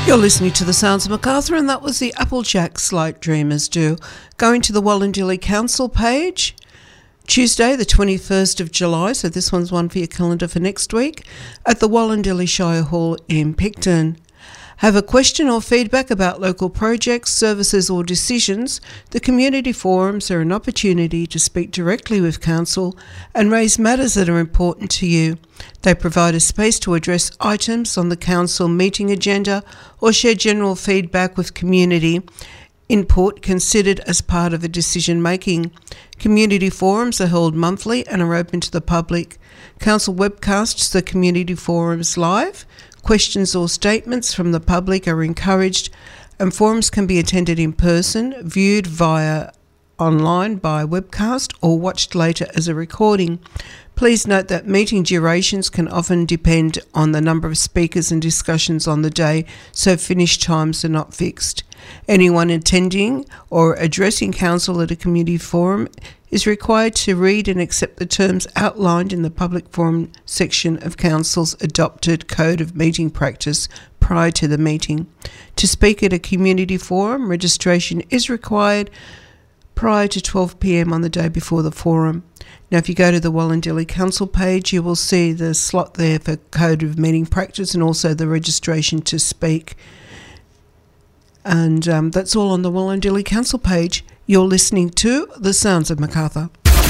You're listening to The Sounds of Macarthur, and that was the Applejacks Like Dreamers Do. Going to the Wallandilly Council page, Tuesday the 21st of July, so this one's one for your calendar for next week, at the Wallandilly Shire Hall in Picton. Have a question or feedback about local projects, services or decisions? The community forums are an opportunity to speak directly with Council and raise matters that are important to you. They provide a space to address items on the Council meeting agenda or share general feedback with community input considered as part of the decision making. Community forums are held monthly and are open to the public. Council webcasts the community forums live. Questions or statements from the public are encouraged, and forums can be attended in person, viewed via online by webcast, or watched later as a recording. Please note that meeting durations can often depend on the number of speakers and discussions on the day, so finish times are not fixed. Anyone attending or addressing Council at a community forum is required to read and accept the terms outlined in the public forum section of Council's adopted Code of Meeting Practice prior to the meeting. To speak at a community forum, registration is required prior to 12 p.m. on the day before the forum. Now, if you go to the Wallandilly Council page, you will see the slot there for Code of Meeting Practice and also the registration to speak. And that's all on the Wallandilly Council page. You're listening to The Sounds of Macarthur.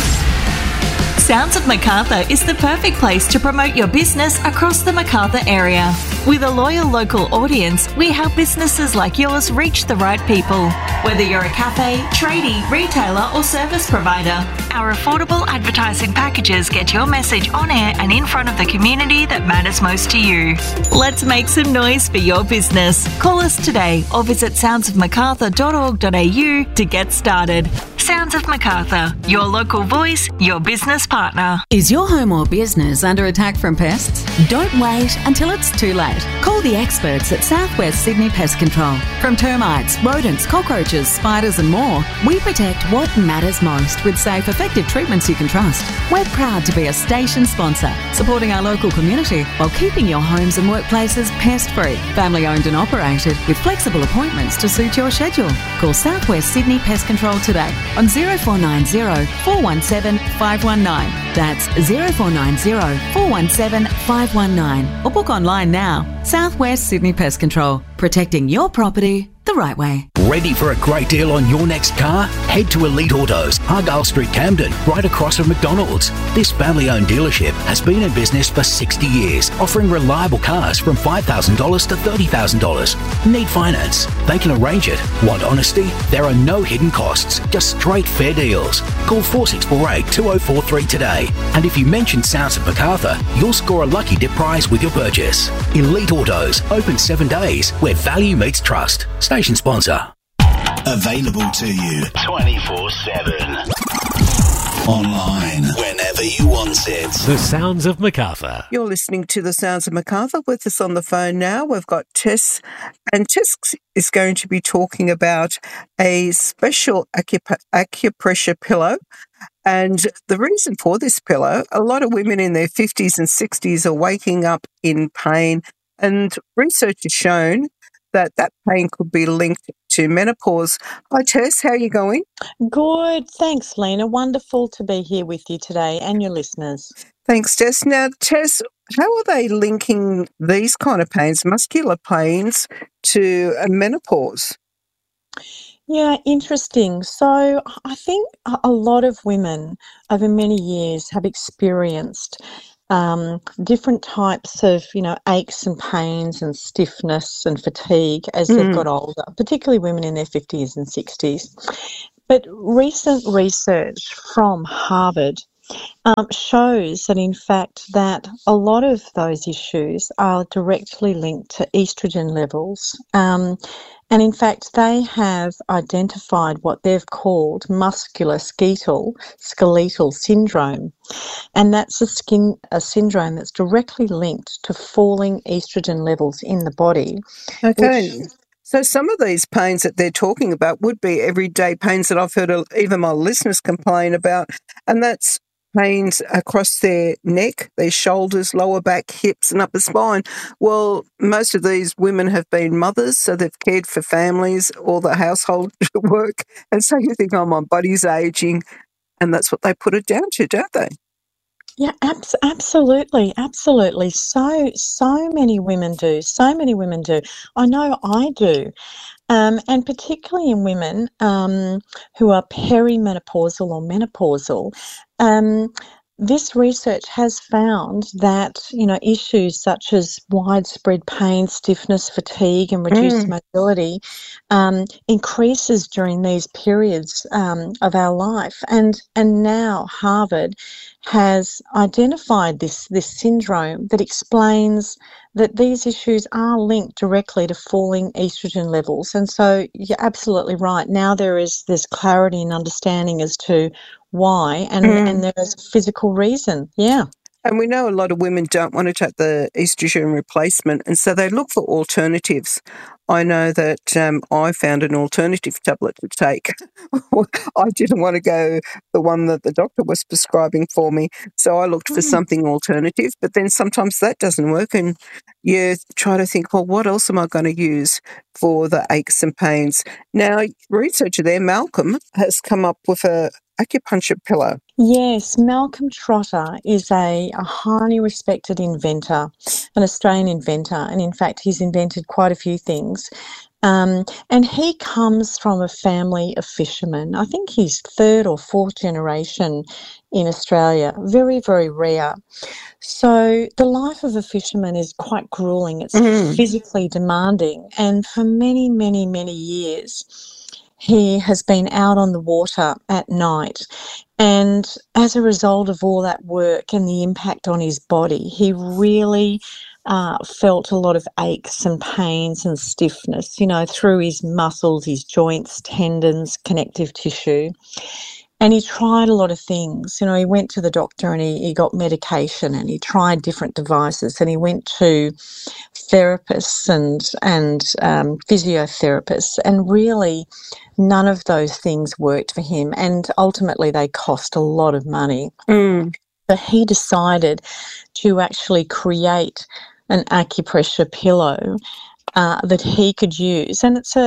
Sounds of Macarthur is the perfect place to promote your business across the Macarthur area. With a loyal local audience, we help businesses like yours reach the right people. Whether you're a cafe, tradie, retailer or service provider, our affordable advertising packages get your message on air and in front of the community that matters most to you. Let's make some noise for your business. Call us today or visit soundsofmacarthur.org.au to get started. Sounds of Macarthur, your local voice, your business partner. Is your home or business under attack from pests? Don't wait until it's too late. Call the experts at Southwest Sydney Pest Control. From termites, rodents, cockroaches, spiders and more, we protect what matters most with safe, effective treatments you can trust. We're proud to be a station sponsor, supporting our local community while keeping your homes and workplaces pest-free. Family owned and operated with flexible appointments to suit your schedule. Call Southwest Sydney Pest Control today on 0490 417 519. That's 0490 417 519. Or book online now. Southwest Sydney Pest Control, protecting your property the right way. Ready for a great deal on your next car? Head to Elite Autos, Argyle Street, Camden, right across from McDonald's. This family-owned dealership has been in business for 60 years, offering reliable cars from $5,000 to $30,000. Need finance? They can arrange it. Want honesty? There are no hidden costs, just straight fair deals. Call 4648 2043 today. And if you mention Sounds of Macarthur, you'll score a lucky dip prize with your purchase. Elite Autos, open 7 days, where value meets trust. Station sponsor. Available to you 24/7. Online, whenever you want it. The Sounds of Macarthur. You're listening to The Sounds of Macarthur. With us on the phone now, we've got Tess. And Tess is going to be talking about a special acupressure pillow. And the reason for this pillow, a lot of women in their 50s and 60s are waking up in pain. And research has shown that pain could be linked to menopause. Hi Tess, how are you going? Good, thanks Lena. Wonderful to be here with you today and your listeners. Thanks Tess. Now Tess, how are they linking these kind of pains, muscular pains, to menopause? Yeah, interesting. So I think a lot of women over many years have experienced different types of, aches and pains and stiffness and fatigue as they've got older, particularly women in their 50s and 60s. But recent research from Harvard shows that, in fact, that a lot of those issues are directly linked to estrogen levels. And in fact, they have identified what they've called musculoskeletal syndrome. And that's a syndrome that's directly linked to falling estrogen levels in the body. Okay. So some of these pains that they're talking about would be everyday pains that I've heard even my listeners complain about. And that's pains across their neck, their shoulders, lower back, hips and upper spine. Well, most of these women have been mothers, so they've cared for families, all the household work. And so you think, oh, my body's aging. And that's what they put it down to, don't they? Yeah, absolutely, absolutely. So many women do. So many women do. I know I do. And particularly in women who are perimenopausal or menopausal, this research has found that, issues such as widespread pain, stiffness, fatigue, and reduced mobility increases during these periods of our life. And now Harvard has identified this syndrome that explains that these issues are linked directly to falling estrogen levels. And so you're absolutely right. Now there's clarity and understanding as to why, and there's a physical reason. Yeah. And we know a lot of women don't want to take the estrogen replacement, and so they look for alternatives. I know that I found an alternative tablet to take. I didn't want to go the one that the doctor was prescribing for me, so I looked for something alternative, but then sometimes that doesn't work, and you try to think, well, what else am I going to use for the aches and pains? Now, researcher there, Malcolm, has come up with a acupuncture pillow. Yes, Malcolm Trotter is a highly respected inventor, an Australian inventor, and in fact he's invented quite a few things. And he comes from a family of fishermen. I think he's third or fourth generation in Australia. Very, very rare. So the life of a fisherman is quite grueling. It's physically demanding. And for many, many, many years, he has been out on the water at night. And as a result of all that work and the impact on his body, he really felt a lot of aches and pains and stiffness, through his muscles, his joints, tendons, connective tissue. And he tried a lot of things. He went to the doctor and he got medication, and he tried different devices, and he went to therapists and physiotherapists, and really none of those things worked for him, and ultimately they cost a lot of money. But he decided to actually create an acupressure pillow that he could use, and it's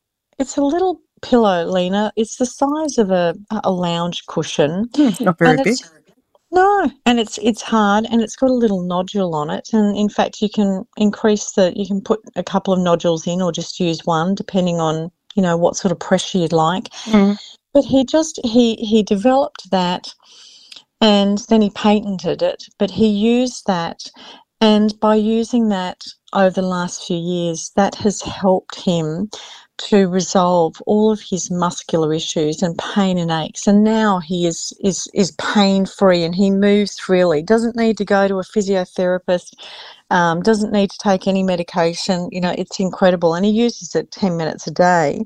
a little pillow, Lena. It's the size of a lounge cushion. Not very big. No, and it's hard, and it's got a little nodule on it. And in fact, you can put a couple of nodules in, or just use one, depending on what sort of pressure you'd like. But he developed that, and then he patented it. But he used that, and by using that over the last few years, that has helped him to resolve all of his muscular issues and pain and aches. And now he is pain-free, and he moves freely. Doesn't need to go to a physiotherapist, doesn't need to take any medication. It's incredible. And he uses it 10 minutes a day.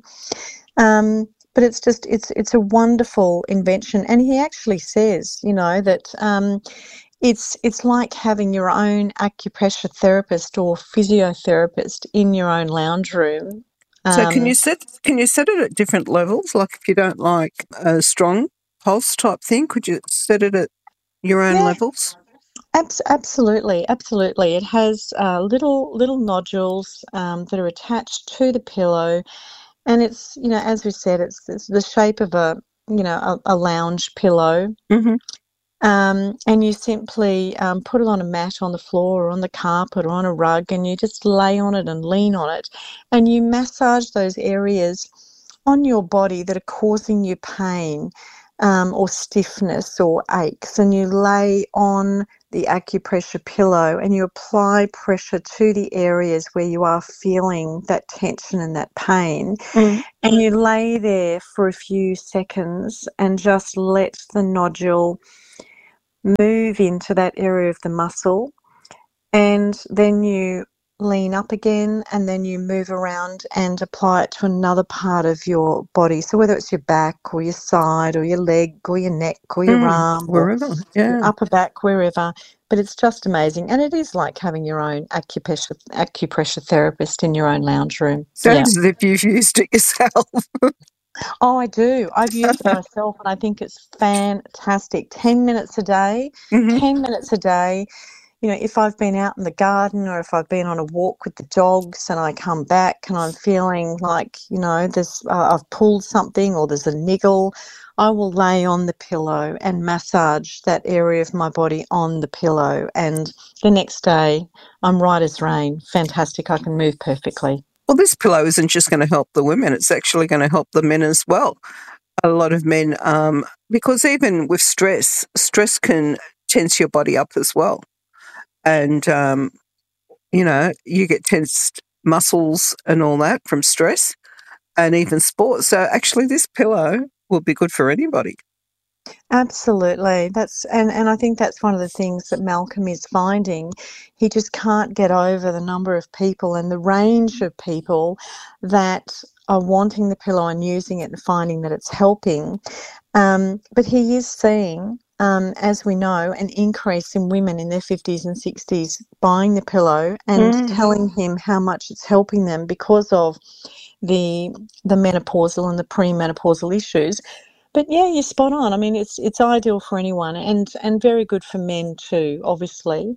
But it's a wonderful invention. And he actually says, that it's like having your own acupressure therapist or physiotherapist in your own lounge room. So can you set it at different levels? Like if you don't like a strong pulse type thing, could you set it at your own levels? Absolutely. It has little nodules that are attached to the pillow, and it's as we said, it's the shape of a lounge pillow. And you simply put it on a mat on the floor or on the carpet or on a rug, and you just lay on it and lean on it, and you massage those areas on your body that are causing you pain or stiffness or aches, and you lay on the acupressure pillow and you apply pressure to the areas where you are feeling that tension and that pain, and you lay there for a few seconds and just let the nodule move into that area of the muscle, and then you lean up again, and then you move around and apply it to another part of your body. So whether it's your back or your side or your leg or your neck or your arm, wherever, your upper back, wherever. But it's just amazing, and it is like having your own acupressure therapist in your own lounge room. Sounds as if you've used it yourself. Oh, I do. I've used it myself and I think it's fantastic. 10 minutes a day, 10 minutes a day. You know, if I've been out in the garden or if I've been on a walk with the dogs and I come back and I'm feeling like, you know, there's I've pulled something or there's a niggle, I will lay on the pillow and massage that area of my body on the pillow. And the next day, I'm right as rain. Fantastic. I can move perfectly. Well, this pillow isn't just going to help the women, it's actually going to help the men as well. A lot of men, because even with stress can tense your body up as well. And, you know, you get tensed muscles and all that from stress and even sports. So actually this pillow will be good for anybody. Absolutely. And I think that's one of the things that Malcolm is finding. He just can't get over the number of people and the range of people that are wanting the pillow and using it and finding that it's helping. But he is seeing, as we know, an increase in women in their 50s and 60s buying the pillow and telling him how much it's helping them because of the menopausal and the premenopausal issues. But yeah, you're spot on. I mean, it's ideal for anyone and very good for men too, obviously.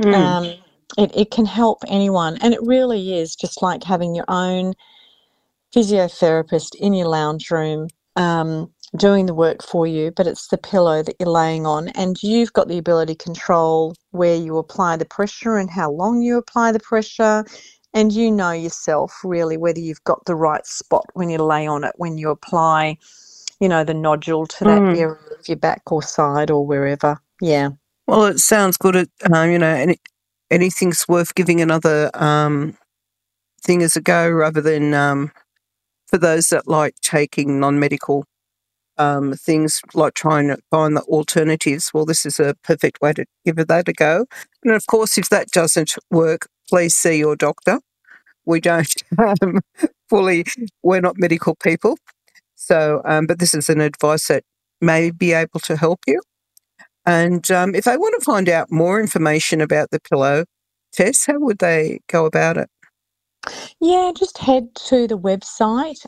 It can help anyone, and it really is just like having your own physiotherapist in your lounge room doing the work for you, but it's the pillow that you're laying on, and you've got the ability to control where you apply the pressure and how long you apply the pressure, and you know yourself really whether you've got the right spot when you lay on it, when you apply, you know, the nodule to that area of your back or side or wherever. Yeah. Well, it sounds good. You know, anything's worth giving another thing as a go rather than for those that like taking non-medical things, like trying to find the alternatives. Well, this is a perfect way to give that a go. And, of course, if that doesn't work, please see your doctor. We don't we're not medical people. So, but this is an advice that may be able to help you. And if they want to find out more information about the pillow, Tess, how would they go about it? Yeah, just head to the website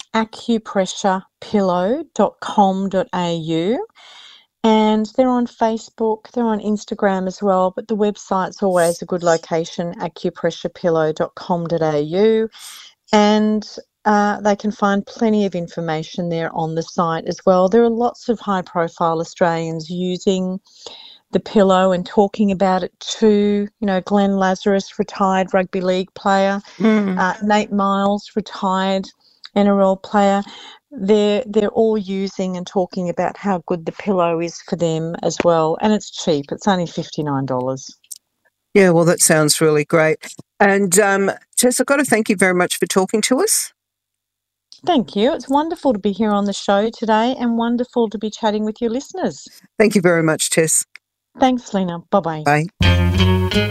acupressurepillow.com.au, and they're on Facebook, they're on Instagram as well, but the website's always a good location, acupressurepillow.com.au, and they can find plenty of information there on the site as well. There are lots of high-profile Australians using the pillow and talking about it too. You know, Glenn Lazarus, retired rugby league player, Nate Miles, retired NRL player. They're all using and talking about how good the pillow is for them as well, and it's cheap. It's only $59. Yeah, well, that sounds really great. And Tess, I've got to thank you very much for talking to us. Thank you. It's wonderful to be here on the show today and wonderful to be chatting with your listeners. Thank you very much, Tess. Thanks, Lena. Bye-bye. Bye.